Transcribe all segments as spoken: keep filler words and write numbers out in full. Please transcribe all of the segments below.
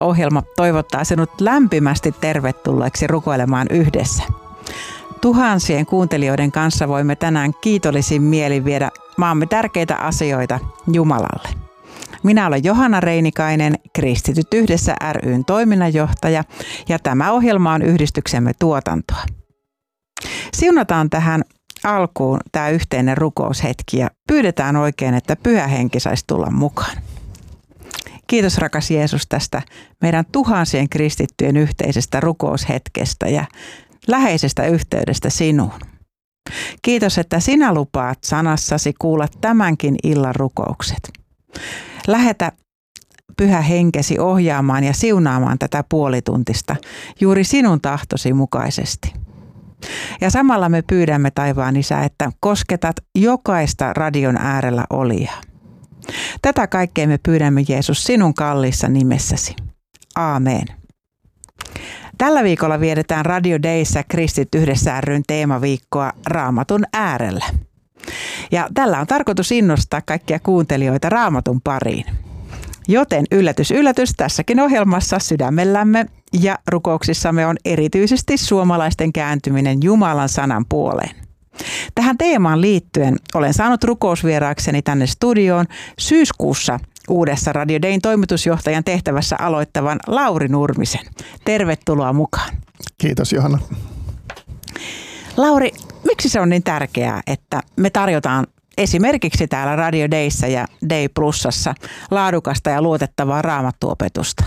ohjelma toivottaa sinut lämpimästi tervetulleeksi rukoilemaan yhdessä. Tuhansien kuuntelijoiden kanssa voimme tänään kiitollisin mielin viedä maamme tärkeitä asioita Jumalalle. Minä olen Johanna Reinikainen, Kristityt yhdessä ry:n toiminnanjohtaja, ja tämä ohjelma on yhdistyksemme tuotantoa. Siunataan tähän alkuun tämä yhteinen rukoushetki ja pyydetään oikein, että Pyhä Henki saisi tulla mukaan. Kiitos rakas Jeesus tästä meidän tuhansien kristittyjen yhteisestä rukoushetkestä ja läheisestä yhteydestä sinuun. Kiitos, että sinä lupaat sanassasi kuulla tämänkin illan rukoukset. Lähetä Pyhä Henkesi ohjaamaan ja siunaamaan tätä puolituntista juuri sinun tahtosi mukaisesti. Ja samalla me pyydämme taivaan Isä, että kosketat jokaista radion äärellä olijaa. Tätä kaikkea me pyydämme Jeesus sinun kalliissa nimessäsi. Aamen. Tällä viikolla vietetään Radio Dayssä Kristit yhdessä ry:n teemaviikkoa Raamatun äärellä. Ja tällä on tarkoitus innostaa kaikkia kuuntelijoita Raamatun pariin. Joten yllätys, yllätys, tässäkin ohjelmassa sydämellämme ja rukouksissamme on erityisesti suomalaisten kääntyminen Jumalan sanan puoleen. Tähän teemaan liittyen olen saanut rukousvieraakseni tänne studioon syyskuussa uudessa Radio Dayn toimitusjohtajan tehtävässä aloittavan Lauri Nurmisen. Tervetuloa mukaan. Kiitos Johanna. Lauri, miksi se on niin tärkeää, että me tarjotaan esimerkiksi täällä Radio Dayssä ja Day Plusassa laadukasta ja luotettavaa raamattuopetusta?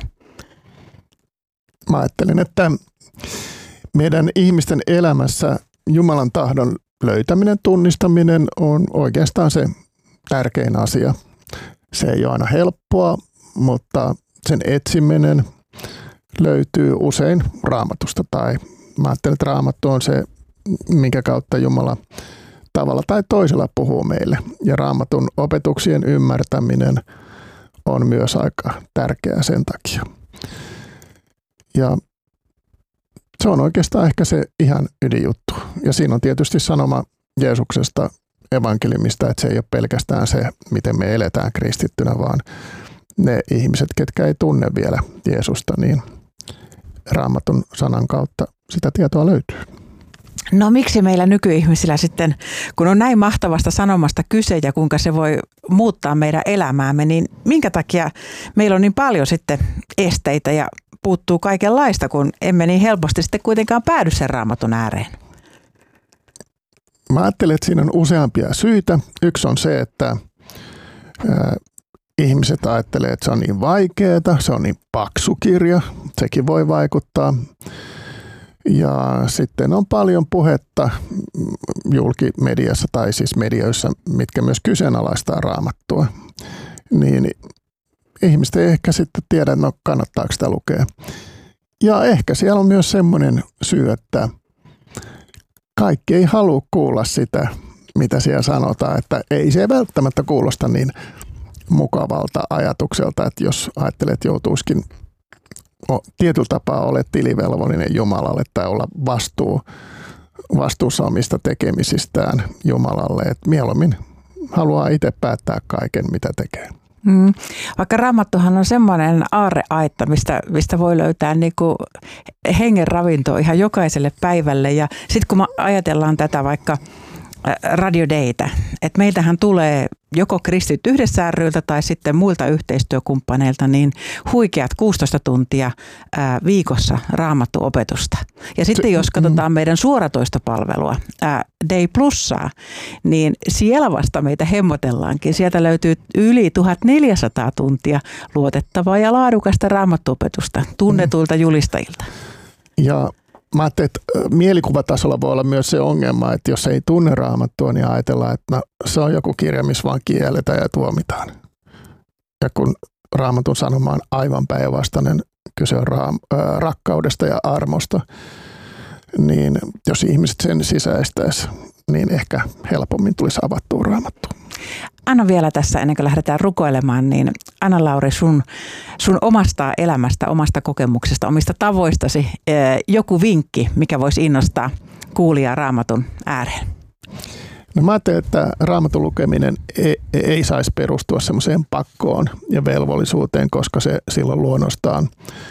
Mä ajattelen, että meidän ihmisten elämässä Jumalan tahdon löytäminen, tunnistaminen on oikeastaan se tärkein asia. Se ei ole aina helppoa, mutta sen etsiminen löytyy usein Raamatusta. Tai mä ajattelen, että Raamattu on se, minkä kautta Jumala tavalla tai toisella puhuu meille. Ja Raamatun opetuksien ymmärtäminen on myös aika tärkeää sen takia. Ja se on oikeastaan ehkä se ihan ydinjuttu. Ja siinä on tietysti sanoma Jeesuksesta evankeliumista, että se ei ole pelkästään se, miten me eletään kristittynä, vaan ne ihmiset, ketkä ei tunne vielä Jeesusta, niin Raamatun sanan kautta sitä tietoa löytyy. No miksi meillä nykyihmisillä sitten, kun on näin mahtavasta sanomasta kyse ja kuinka se voi muuttaa meidän elämäämme, niin minkä takia meillä on niin paljon sitten esteitä ja puuttuu kaikenlaista, kun emme niin helposti sitten kuitenkaan päädy sen Raamatun ääreen? Mä ajattelen, että siinä on useampia syitä. Yksi on se, että ää, ihmiset ajattelee, että se on niin vaikeaa, se on niin paksu kirja, sekin voi vaikuttaa. Ja sitten on paljon puhetta julkimediassa tai siis medioissa, mitkä myös kyseenalaistaa Raamattua. Niin ihmiset ei ehkä sitten tiedä, no kannattaako sitä lukea. Ja ehkä siellä on myös semmoinen syy, että kaikki ei halua kuulla sitä, mitä siellä sanotaan. Että ei se välttämättä kuulosta niin mukavalta ajatukselta, että jos ajattelet, että joutuisikin tietyllä tapaa olet tilivelvollinen Jumalalle tai olla vastuu, vastuussa omista tekemisistään Jumalalle. Et mieluummin haluaa itse päättää kaiken, mitä tekee. Mm. Vaikka Raamattuhan on semmoinen aarreaitta, mistä, mistä voi löytää niinku hengen ravintoa ihan jokaiselle päivälle. Ja sitten kun me ajatellaan tätä vaikka Radio Daytä, että meiltähän tulee joko Kristit yhdessä ry:ltä tai sitten muilta yhteistyökumppaneilta niin huikeat kuusitoista tuntia ää, viikossa raamattuopetusta. Ja sitten jos katsotaan meidän suoratoistopalvelua, ää, Day Plussaa, niin siellä vasta meitä hemmotellaankin. Sieltä löytyy yli tuhatneljäsataa tuntia luotettavaa ja laadukasta raamattuopetusta tunnetuilta julistajilta. Ja mä ajattelin, että mielikuvatasolla voi olla myös se ongelma, että jos ei tunne Raamattua, niin ajatellaan, että no, se on joku kirja, missä vaan kielletään ja tuomitaan. Ja kun Raamatun sanoma on aivan päinvastainen, kyse on raam- äh, rakkaudesta ja armosta, niin jos ihmiset sen sisäistäisi, niin ehkä helpommin tulisi avattua Raamattua. Anna vielä tässä, ennen kuin lähdetään rukoilemaan, niin Anna Lauri, sun, sun omasta elämästä, omasta kokemuksesta, omista tavoistasi joku vinkki, mikä voisi innostaa kuulijaa Raamatun ääreen? No mä ajattelen, että Raamatun lukeminen ei, ei saisi perustua semmoiseen pakkoon ja velvollisuuteen, koska se silloin luonnostaan